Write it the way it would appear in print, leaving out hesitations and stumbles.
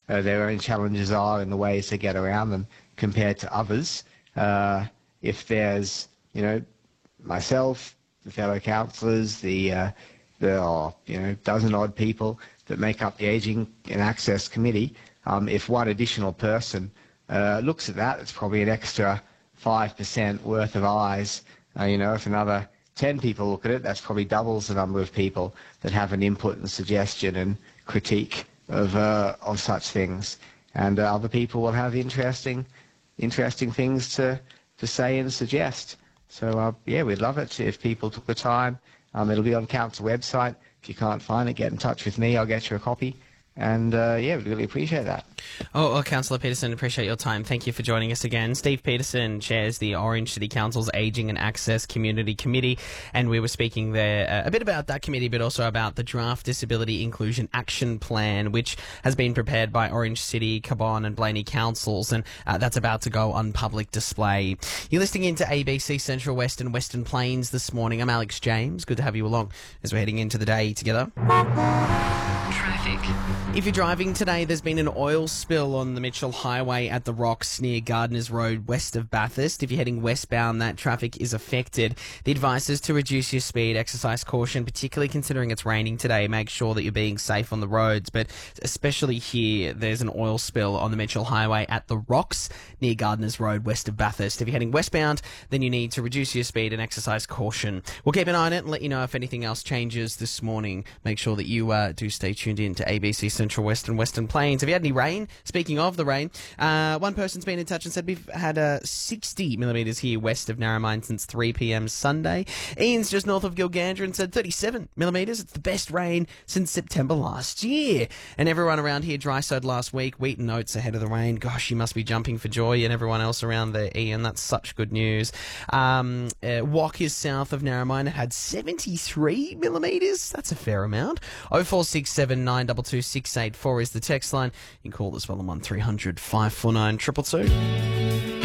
their own challenges are and the ways to get around them compared to others. If there's, myself, the fellow councillors, the dozen odd people that make up the Ageing and Access Committee, if one additional person looks at that, it's probably an extra 5% worth of eyes. If another 10 people look at it, that's probably doubles the number of people that have an input and suggestion and critique of such things. And other people will have interesting things to say and suggest. So, we'd love it if people took the time. It'll be on council website. If you can't find it, get in touch with me. I'll get you a copy. And, we'd really appreciate that. Oh, Councillor Peterson, appreciate your time. Thank you for joining us again. Steve Peterson chairs the Orange City Council's Ageing and Access Community Committee, and we were speaking there a bit about that committee, but also about the Draft Disability Inclusion Action Plan, which has been prepared by Orange City, Cabonne and Blaney councils, and that's about to go on public display. You're listening into ABC Central West and Western Plains this morning. I'm Alex James. Good to have you along as we're heading into the day together. Traffic. If you're driving today, there's been an oil spill on the Mitchell Highway at the Rocks near Gardeners Road west of Bathurst. If you're heading westbound, that traffic is affected. The advice is to reduce your speed, exercise caution, particularly considering it's raining today. Make sure that you're being safe on the roads, but especially here, there's an oil spill on the Mitchell Highway at the Rocks near Gardeners Road west of Bathurst. If you're heading westbound, then you need to reduce your speed and exercise caution. We'll keep an eye on it and let you know if anything else changes this morning. Make sure that you do stay tuned in to ABC Central West and Western Plains. Have you had any rain? Speaking of the rain, one person's been in touch and said we've had 60 millimetres here west of Narromine since 3 p.m. Sunday. Ian's just north of Gilgandra said 37 millimetres. It's the best rain since September last year. And everyone around here dry-sowed last week. Wheat and oats ahead of the rain. Gosh, you must be jumping for joy, and everyone else around there, Ian. That's such good news. Wok is south of Narromine. It had 73 millimetres. That's a fair amount. 0467 922 684 is the text line. You can call this well on 1300 549 222.